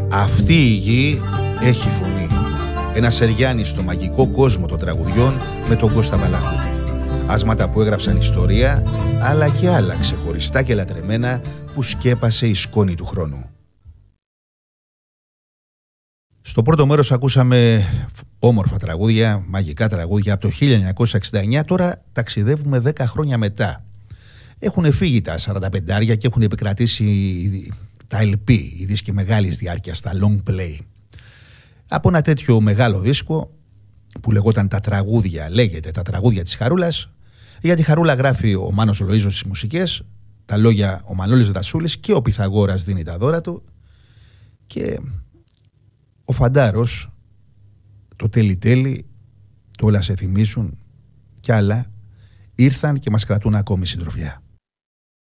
Αυτή η γη έχει φωνή. Ένα Σεριάννη στο μαγικό κόσμο των τραγουδιών με τον Κώστα Βαλαχούτη. Άσματα που έγραψαν ιστορία, αλλά και άλλα ξεχωριστά και λατρεμένα που σκέπασε η σκόνη του χρόνου. Στο πρώτο μέρος ακούσαμε όμορφα τραγούδια, μαγικά τραγούδια από το 1969. Τώρα ταξιδεύουμε 10 χρόνια μετά. Έχουν φύγει τα 45 και έχουν επικρατήσει τα LP, οι δίσκοι μεγάλης διάρκειας, τα long play. Από ένα τέτοιο μεγάλο δίσκο που λεγόταν λέγεται τα τραγούδια της Χαρούλας. Για τη Χαρούλα γράφει ο Μάνος Λοΐζος στις μουσικές, τα λόγια ο Μανώλης Δρασούλης και ο Πυθαγόρας δίνει τα δώρα του και ο Φαντάρος, το τέλει, το όλα σε θυμίζουν κι άλλα ήρθαν και μας κρατούν ακόμη συντροφιά.